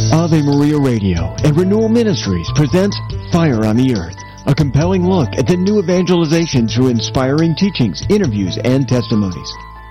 Ave Maria Radio and Renewal Ministries presents Fire on the Earth, a compelling look at the new evangelization through inspiring teachings, interviews, and testimonies.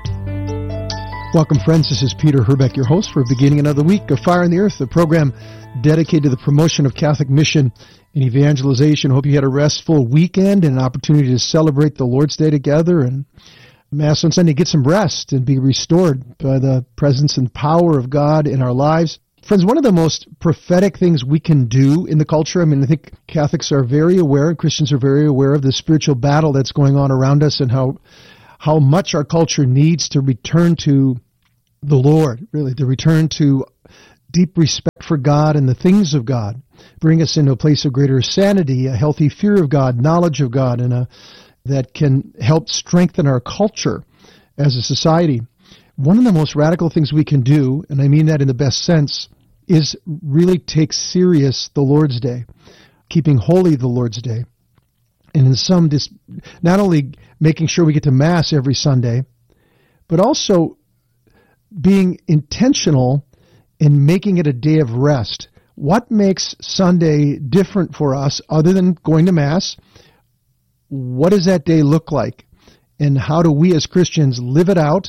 Welcome, friends. This is Peter Herbeck, your host for beginning another week of Fire on the Earth, a program dedicated to the promotion of Catholic mission and evangelization. Hope you had a restful weekend and an opportunity to celebrate the Lord's Day together and Mass on Sunday. Get some rest and be restored by the presence and power of God in our lives. Friends, one of the most prophetic things we can do in the culture, I think Catholics are very aware, Christians are very aware of the spiritual battle that's going on around us and how much our culture needs to return to the Lord, really, to return to deep respect for God and the things of God, bring us into a place of greater sanity, a healthy fear of God, knowledge of God, and that can help strengthen our culture as a society. One of the most radical things we can do, and I mean that in the best sense, is really take serious the Lord's Day, keeping holy the Lord's Day. And in some, not only making sure we get to Mass every Sunday, but also being intentional in making it a day of rest. What makes Sunday different for us other than going to Mass? What does that day look like? And how do we as Christians live it out?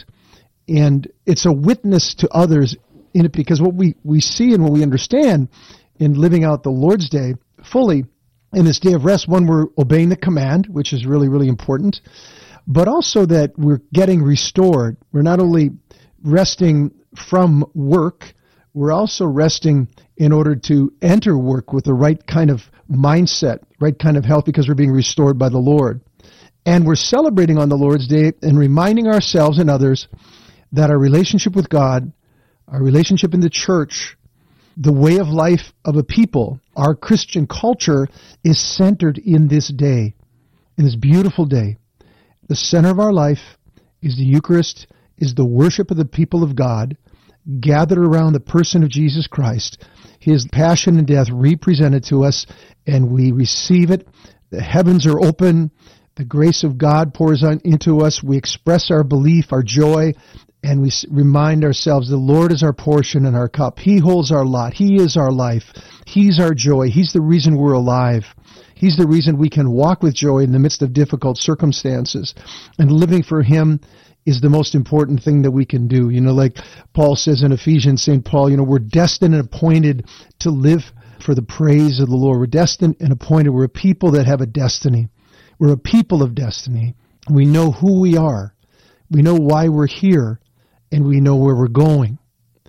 And it's a witness to others in it, because what we see and what we understand in living out the Lord's Day fully in this day of rest, one, we're obeying the command, which is really, really important, but also that we're getting restored. We're not only resting from work, we're also resting in order to enter work with the right kind of mindset, right kind of health, because we're being restored by the Lord. And we're celebrating on the Lord's Day and reminding ourselves and others that our relationship with God, our relationship in the church, the way of life of a people, our Christian culture is centered in this day, in this beautiful day. The center of our life is the Eucharist, is the worship of the people of God, gathered around the person of Jesus Christ, His passion and death represented to us, and we receive it. The heavens are open. The grace of God pours into us. We express our belief, our joy, and we remind ourselves the Lord is our portion and our cup. He holds our lot. He is our life. He's our joy. He's the reason we're alive. He's the reason we can walk with joy in the midst of difficult circumstances. And living for Him is the most important thing that we can do. Like Paul says in Ephesians, St. Paul, we're destined and appointed to live for the praise of the Lord. We're destined and appointed. We're a people that have a destiny. We're a people of destiny. We know who we are. We know why we're here, and we know where we're going.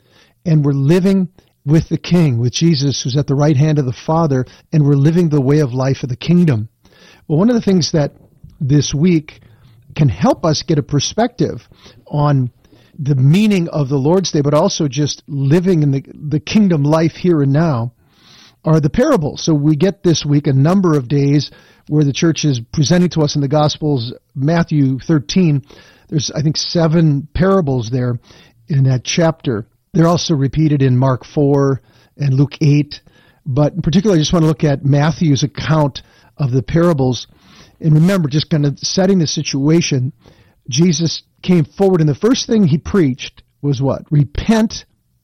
And we're living with the King, with Jesus, who's at the right hand of the Father, and we're living the way of life of the kingdom. Well, one of the things that this week can help us get a perspective on the meaning of the Lord's Day, but also just living in the kingdom life here and now, are the parables. So we get this week a number of days where the church is presenting to us in the Gospels, Matthew 13. There's, I think, 7 parables there in that chapter. They're also repeated in Mark 4 and Luke 8. But in particular, I just want to look at Matthew's account of the parables. And remember, just kind of setting the situation, Jesus came forward, and the first thing He preached was what? Repent,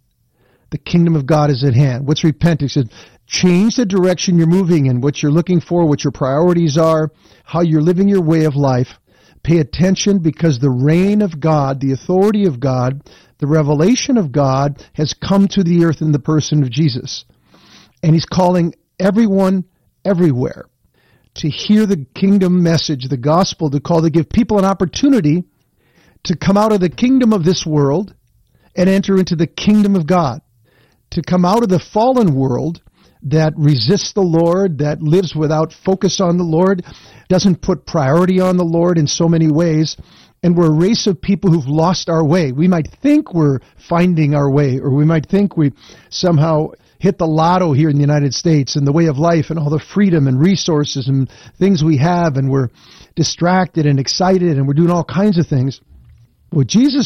the kingdom of God is at hand. What's repent? He said, change the direction you're moving in, what you're looking for, what your priorities are, how you're living your way of life. Pay attention, because the reign of God, the authority of God, the revelation of God has come to the earth in the person of Jesus. And He's calling everyone everywhere to hear the kingdom message, the gospel, to give people an opportunity to come out of the kingdom of this world and enter into the kingdom of God, to come out of the fallen world that resists the Lord, that lives without focus on the Lord, doesn't put priority on the Lord in so many ways, and we're a race of people who've lost our way. We might think we're finding our way, or we might think we somehow hit the lotto here in the United States and the way of life and all the freedom and resources and things we have, and we're distracted and excited and we're doing all kinds of things. What Jesus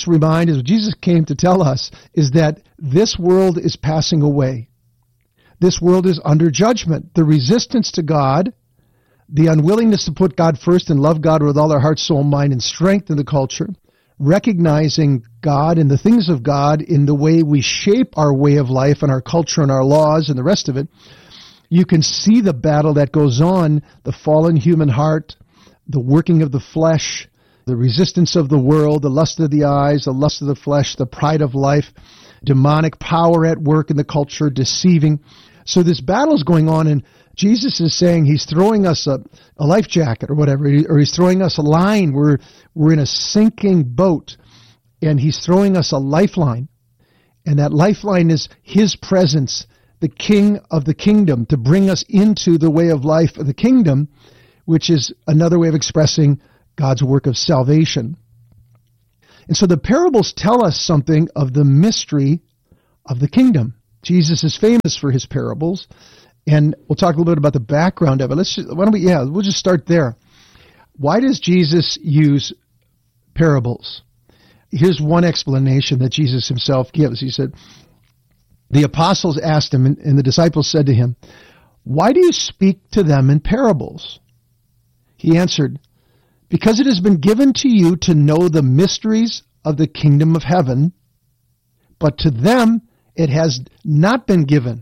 came to tell us is that this world is passing away. This world is under judgment. The resistance to God, the unwillingness to put God first and love God with all our heart, soul, mind, and strength in the culture, recognizing God and the things of God in the way we shape our way of life and our culture and our laws and the rest of it, you can see the battle that goes on, the fallen human heart, the working of the flesh, the resistance of the world, the lust of the eyes, the lust of the flesh, the pride of life, demonic power at work in the culture, deceiving. So this battle is going on, and Jesus is saying he's throwing us a life jacket or whatever, or he's throwing us a line. We're in a sinking boat, and he's throwing us a lifeline. And that lifeline is his presence, the King of the kingdom, to bring us into the way of life of the kingdom, which is another way of expressing God's work of salvation. And so the parables tell us something of the mystery of the kingdom. Jesus is famous for his parables, and we'll talk a little bit about the background of it. We'll just start there. Why does Jesus use parables? Here's one explanation that Jesus himself gives. He said, the apostles asked him, and the disciples said to him, "Why do you speak to them in parables?" He answered, "Because it has been given to you to know the mysteries of the kingdom of heaven, but to them it has not been given.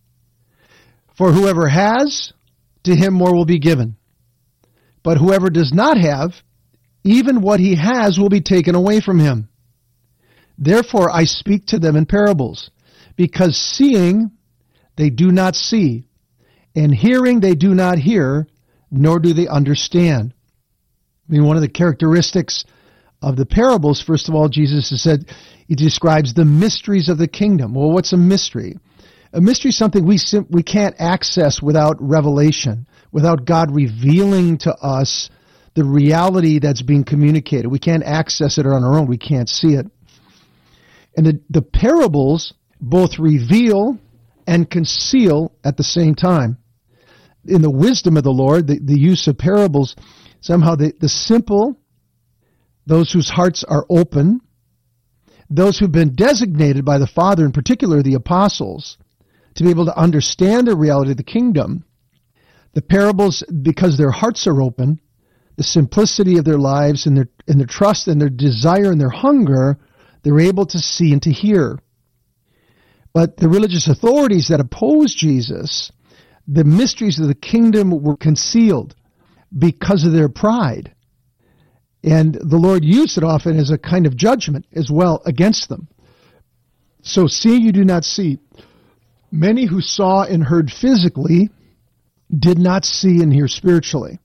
For whoever has, to him more will be given. But whoever does not have, even what he has will be taken away from him. Therefore I speak to them in parables, because seeing they do not see, and hearing they do not hear, nor do they understand." I mean, one of the characteristics of the parables, first of all, Jesus has said, he describes the mysteries of the kingdom. Well, what's a mystery? A mystery is something we can't access without revelation, without God revealing to us the reality that's being communicated. We can't access it on our own. We can't see it. And the parables both reveal and conceal at the same time. In the wisdom of the Lord, the use of parables, somehow the simple, those whose hearts are open, those who've been designated by the Father, in particular the apostles, to be able to understand the reality of the kingdom, the parables, because their hearts are open, the simplicity of their lives and their trust and their desire and their hunger, they're able to see and to hear. But the religious authorities that opposed Jesus, the mysteries of the kingdom were concealed because of their pride. And the Lord used it often as a kind of judgment as well against them. So seeing you do not see. Many who saw and heard physically did not see and hear spiritually.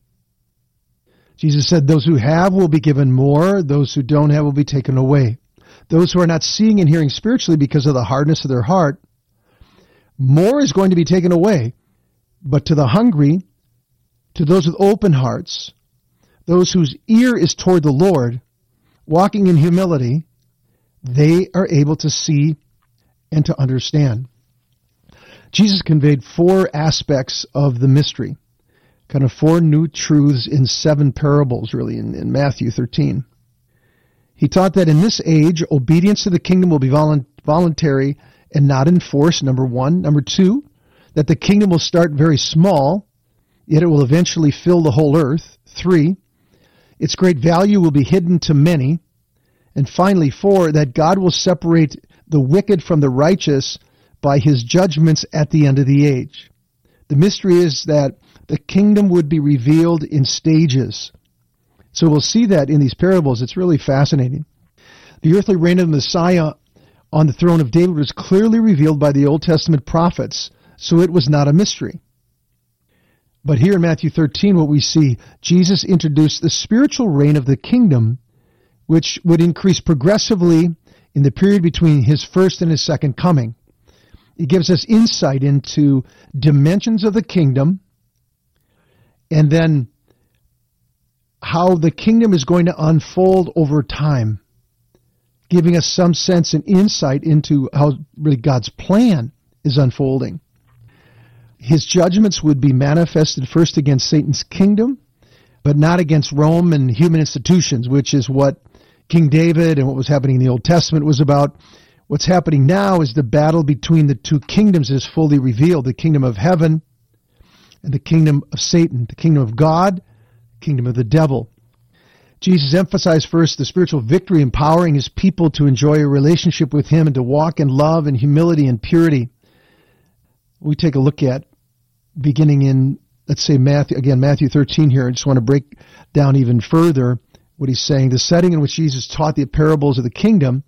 Jesus said, those who have will be given more, those who don't have will be taken away. Those who are not seeing and hearing spiritually because of the hardness of their heart, more is going to be taken away. But to the hungry, to those with open hearts, those whose ear is toward the Lord, walking in humility, they are able to see and to understand. Jesus conveyed 4 aspects of the mystery, kind of 4 new truths in 7 parables, really, in Matthew 13. He taught that in this age, obedience to the kingdom will be voluntary and not enforced, number 1. Number 2, that the kingdom will start very small, yet it will eventually fill the whole earth. 3, its great value will be hidden to many. And finally, 4, that God will separate the wicked from the righteous by his judgments at the end of the age. The mystery is that the kingdom would be revealed in stages. So we'll see that in these parables. It's really fascinating. The earthly reign of the Messiah on the throne of David was clearly revealed by the Old Testament prophets, so it was not a mystery. But here in Matthew 13, what we see, Jesus introduced the spiritual reign of the kingdom, which would increase progressively in the period between his first and his second coming. It gives us insight into dimensions of the kingdom, and then how the kingdom is going to unfold over time, giving us some sense and insight into how really God's plan is unfolding. His judgments would be manifested first against Satan's kingdom, but not against Rome and human institutions, which is what King David and what was happening in the Old Testament was about. What's happening now is the battle between the 2 kingdoms is fully revealed, the kingdom of heaven and the kingdom of Satan, the kingdom of God, the kingdom of the devil. Jesus emphasized first the spiritual victory, empowering his people to enjoy a relationship with him and to walk in love and humility and purity. We take a look at beginning in, let's say, Matthew 13 here. I just want to break down even further what he's saying. The setting in which Jesus taught the parables of the kingdom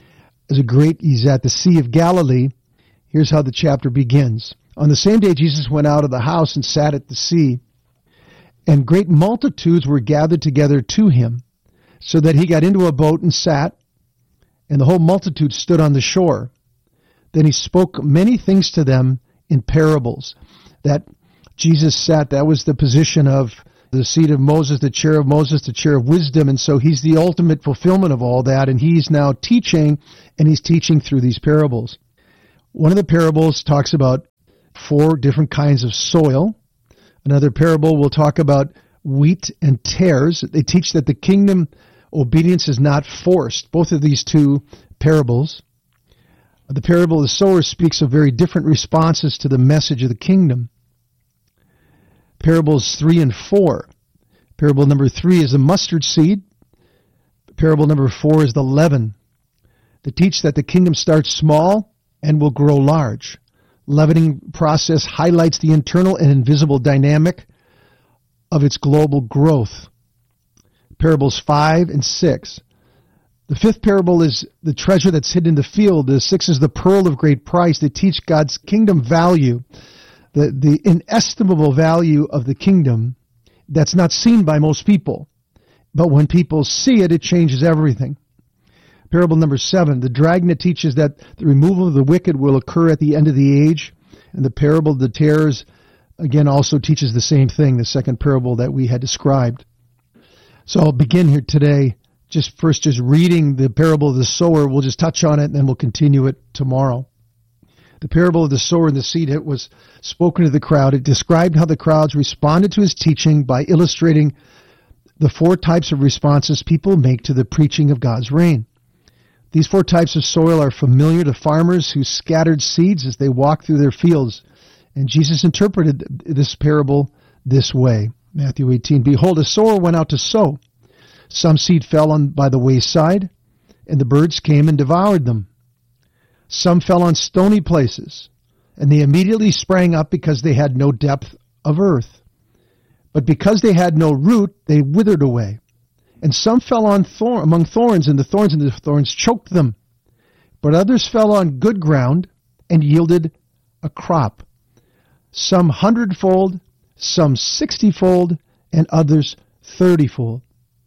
he's at the Sea of Galilee. Here's how the chapter begins. On the same day, Jesus went out of the house and sat at the sea, and great multitudes were gathered together to him, so that he got into a boat and sat, and the whole multitude stood on the shore. Then he spoke many things to them in parables. That Jesus sat, that was the position of the seat of Moses, the chair of Moses, the chair of wisdom, and so he's the ultimate fulfillment of all that, and he's now teaching, and he's teaching through these parables. One of the parables talks about 4 different kinds of soil. Another parable will talk about wheat and tares. They teach that the kingdom obedience is not forced. Both of these 2 parables. The parable of the sower speaks of very different responses to the message of the kingdom. Parables 3 and 4. Parable number 3 is the mustard seed. Parable number 4 is the leaven. They teach that the kingdom starts small and will grow large. Leavening process highlights the internal and invisible dynamic of its global growth. Parables 5 and 6. The 5th parable is the treasure that's hidden in the field. The 6th is the pearl of great price. They teach God's kingdom value, the inestimable value of the kingdom that's not seen by most people. But when people see it, it changes everything. Parable number 7, the dragnet teaches that the removal of the wicked will occur at the end of the age. And the parable of the tares, again, also teaches the same thing, the 2nd parable that we had described. So I'll begin here today, just reading the parable of the sower. We'll just touch on it, and then we'll continue it tomorrow. The parable of the sower and the seed, it was spoken to the crowd. It described how the crowds responded to his teaching by illustrating the 4 types of responses people make to the preaching of God's reign. These 4 types of soil are familiar to farmers who scattered seeds as they walked through their fields. And Jesus interpreted this parable this way. Matthew 18, behold, a sower went out to sow. Some seed fell by the wayside, and the birds came and devoured them. Some fell on stony places, and they immediately sprang up because they had no depth of earth. But because they had no root, they withered away. And some fell on among thorns, and the thorns choked them. But others fell on good ground and yielded a crop. Some 100-fold, some 60-fold, and others 30-fold.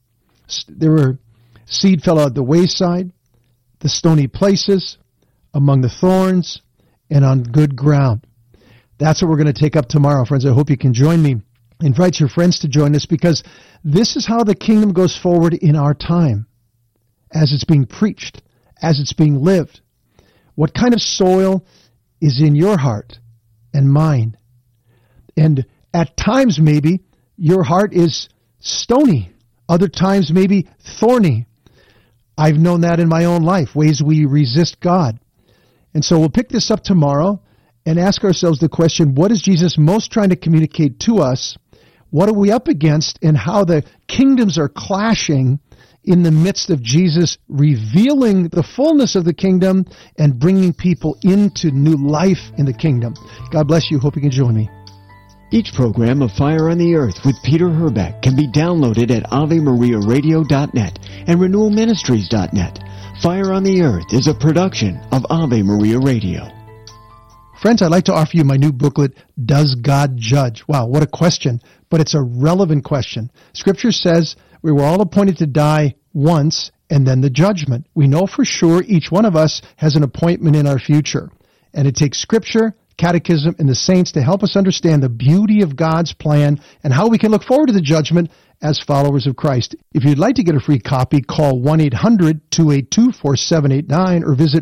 Seed fell at the wayside, the stony places, among the thorns, and on good ground. That's what we're going to take up tomorrow, friends. I hope you can join me. Invite your friends to join us, because this is how the kingdom goes forward in our time, as it's being preached, as it's being lived. What kind of soil is in your heart and mine? And at times, maybe, your heart is stony. Other times, maybe thorny. I've known that in my own life, ways we resist God. And so we'll pick this up tomorrow and ask ourselves the question, what is Jesus most trying to communicate to us? What are we up against, and how the kingdoms are clashing in the midst of Jesus revealing the fullness of the kingdom and bringing people into new life in the kingdom. God bless you. Hope you can join me. Each program of Fire on the Earth with Peter Herbeck can be downloaded at AveMariaRadio.net and RenewalMinistries.net. Fire on the Earth is a production of Ave Maria Radio. Friends, I'd like to offer you my new booklet, Does God Judge? Wow, what a question, but it's a relevant question. Scripture says we were all appointed to die once and then the judgment. We know for sure each one of us has an appointment in our future. And it takes Scripture, Catechism, and the saints to help us understand the beauty of God's plan and how we can look forward to the judgment as followers of Christ. If you'd like to get a free copy, call 1-800-282-4789 or visit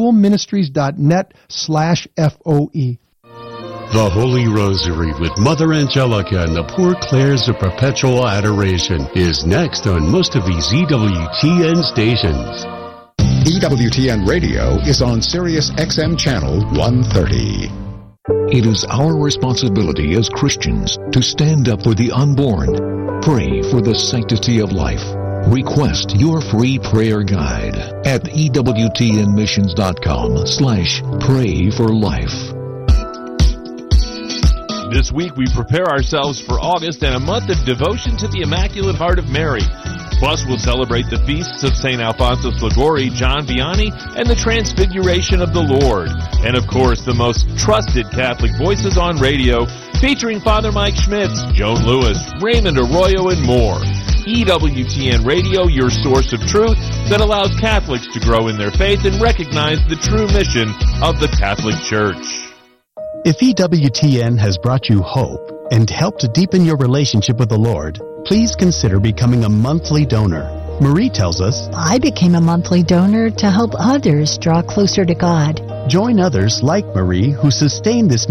renewalministries.net/FOE. The Holy Rosary with Mother Angelica and the Poor Clares of Perpetual Adoration is next on most of these EWTN stations. EWTN Radio is on Sirius XM Channel 130. It is our responsibility as Christians to stand up for the unborn, pray for the sanctity of life, Request your free prayer guide at EWTNmissions.com/pray for life. This week we prepare ourselves for August and a month of devotion to the Immaculate Heart of Mary. Plus, we'll celebrate the feasts of St. Alphonsus Liguori, John Vianney, and the Transfiguration of the Lord. And of course, the most trusted Catholic voices on radio, featuring Father Mike Schmitz, Joan Lewis, Raymond Arroyo, and more. EWTN Radio, your source of truth that allows Catholics to grow in their faith and recognize the true mission of the Catholic Church. If EWTN has brought you hope and helped to deepen your relationship with the Lord, please consider becoming a monthly donor. Marie tells us, I became a monthly donor to help others draw closer to God. Join others like Marie who sustain this